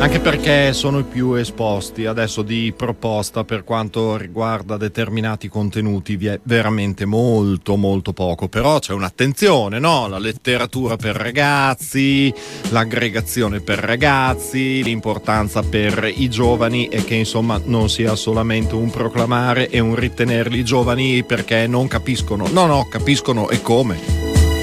Anche perché sono i più esposti. Adesso di proposta per quanto riguarda determinati contenuti vi è veramente molto poco, però c'è un'attenzione, no? La letteratura per ragazzi, l'aggregazione per ragazzi, l'importanza per i giovani e che insomma non sia solamente un proclamare e un ritenerli giovani perché non capiscono. No, capiscono e come.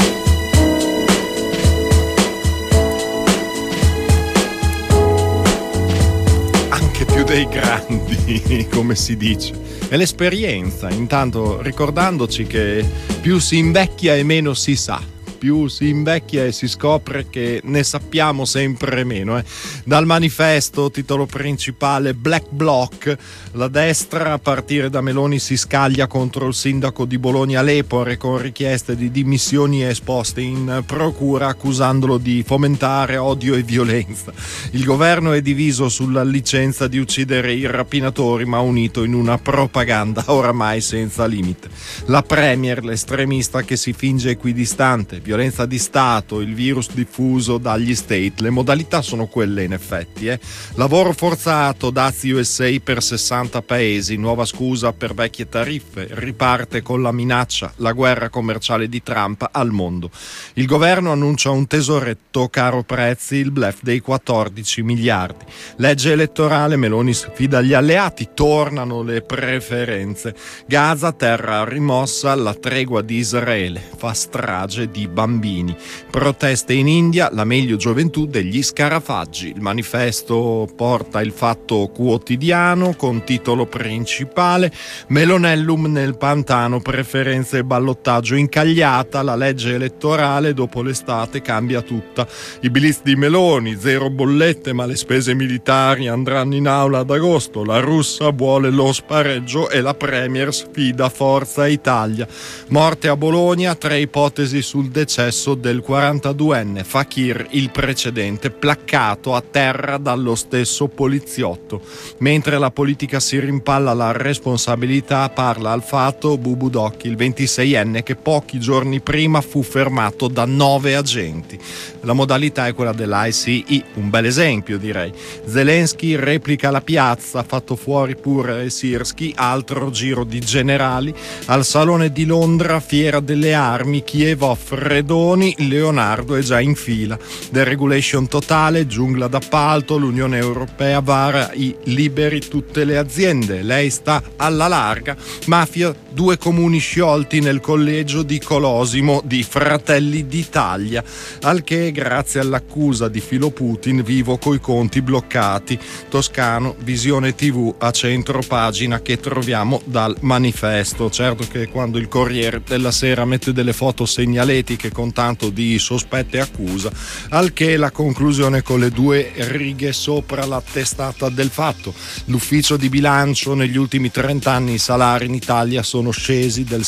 Più dei grandi, come si dice. È l'esperienza, intanto ricordandoci che più si invecchia e meno si sa. Più si invecchia e si scopre che ne sappiamo sempre meno. Dal manifesto, titolo principale, Black Bloc, la destra a partire da Meloni si scaglia contro il sindaco di Bologna Lepore con richieste di dimissioni esposte in procura accusandolo di fomentare odio e violenza. Il governo è diviso sulla licenza di uccidere i rapinatori ma unito in una propaganda oramai senza limite. La premier, l'estremista che si finge equidistante, violenza di Stato, il virus diffuso dagli state, le modalità sono quelle in effetti. Lavoro forzato, dazi USA per 60 paesi, nuova scusa per vecchie tariffe, riparte con la minaccia, la guerra commerciale di Trump al mondo. Il governo annuncia un tesoretto, caro prezzi, il bluff dei 14 miliardi. Legge elettorale, Meloni sfida gli alleati, tornano le preferenze. Gaza, terra rimossa, la tregua di Israele, fa strage di bambini. Proteste in India, la meglio gioventù degli scarafaggi. Il manifesto porta il Fatto Quotidiano con titolo principale Melonellum nel pantano, preferenze e ballottaggio, incagliata la legge elettorale, dopo l'estate cambia tutta. I blitz di Meloni, zero bollette ma le spese militari andranno in aula ad agosto, la russa vuole lo spareggio e la premier sfida Forza Italia. Morte a Bologna, 3 ipotesi sul decesso del 42enne Fakir, il precedente, placcato a terra dallo stesso poliziotto. Mentre la politica si rimpalla la responsabilità, parla al Fatto Bubudocchi, il 26enne che pochi giorni prima fu fermato da 9 agenti. La modalità è quella dell'ICE, un bel esempio direi. Zelensky replica la piazza, fatto fuori pure Sirski, altro giro di generali. Al Salone di Londra, fiera delle armi, Kiev offre doni, Leonardo è già in fila. Deregulation totale, giungla d'appalto, l'Unione Europea vara i liberi tutte le aziende, lei sta alla larga. Mafia, 2 comuni sciolti nel collegio di Colosimo di Fratelli d'Italia, al che grazie all'accusa di filo Putin vivo coi conti bloccati. Toscano, Visione TV a centro pagina che troviamo dal manifesto. Certo che quando il Corriere della Sera mette delle foto segnaletiche con tanto di sospetta e accusa, al che la conclusione con le 2 righe sopra la testata del Fatto. L'ufficio di bilancio, negli ultimi 30 anni i salari in Italia sono scesi del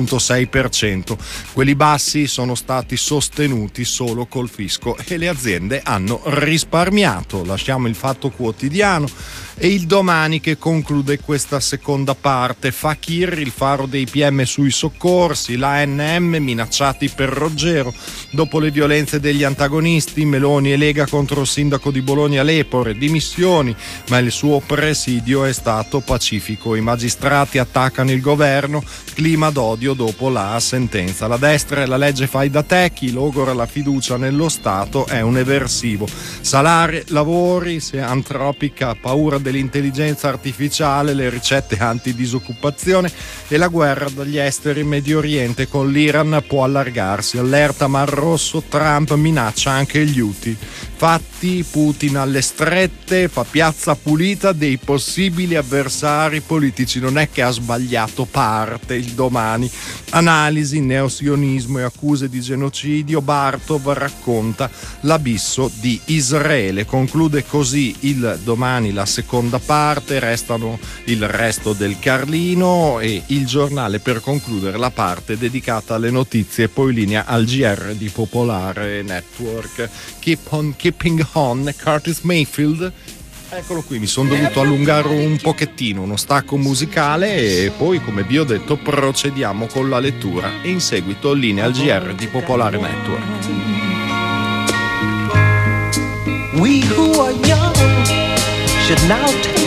6,6%. Quelli bassi sono stati sostenuti solo col fisco e le aziende hanno risparmiato. Lasciamo il Fatto Quotidiano e il Domani che conclude questa seconda parte. Fakir, il faro dei PM sui soccorsi, l'ANM minacciati per Roggero. Dopo le violenze degli antagonisti, Meloni e Lega contro il sindaco di Bologna Lepore, dimissioni, ma il suo presidio è stato pacifico. I magistrati attaccano il governo, clima d'odio dopo la sentenza. La destra e la legge fai da te, chi logora la fiducia nello Stato è un eversivo. Salari, lavori, se antropica, paura dell'intelligenza artificiale, le ricette antidisoccupazione e la guerra dagli esteri in Medio Oriente con l'Iran può allargarsi. Allerta Mar Rosso, Trump minaccia anche gli Houthi. Fatti, Putin alle strette, fa piazza pulita dei possibili avversari politici. Non è che ha sbagliato parte il Domani. Analisi, neosionismo e accuse di genocidio. Bartov racconta l'abisso di Israele. Conclude così il Domani la seconda parte, restano il resto del Carlino e il Giornale per concludere la parte dedicata alle notizie, poi linea al GR di Popolare Network. Keep on keeping on, Curtis Mayfield. Eccolo qui, mi sono dovuto allungare un pochettino, uno stacco musicale e poi, come vi ho detto, procediamo con la lettura e in seguito linea al GR di Popolare Network. We who are young should now take